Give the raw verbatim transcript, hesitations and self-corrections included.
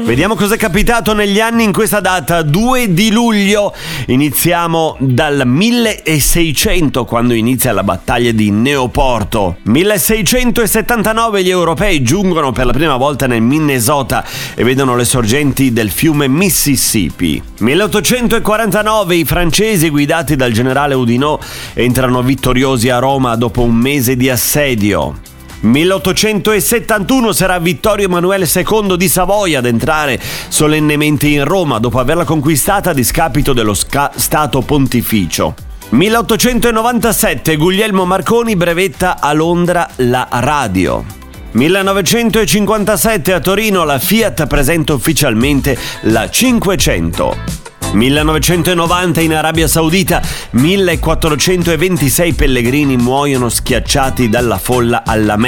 Vediamo cosa è capitato negli anni in questa data, due di luglio. Iniziamo dal milleseicento, quando inizia la battaglia di Neoporto. milleseicentosettantanove gli europei giungono per la prima volta nel Minnesota e vedono le sorgenti del fiume Mississippi. milleottocentoquarantanove i francesi, guidati dal generale Oudinot, entrano vittoriosi a Roma dopo un mese di assedio. milleottocentosettantuno sarà Vittorio Emanuele secondo di Savoia ad entrare solennemente in Roma dopo averla conquistata a discapito dello sca- Stato Pontificio. milleottocentonovantasette Guglielmo Marconi brevetta a Londra la radio. millenovecentocinquantasette a Torino la Fiat presenta ufficialmente la cinquecento. millenovecentonovanta in Arabia Saudita millequattrocentoventisei pellegrini muoiono schiacciati dalla folla alla Mecca.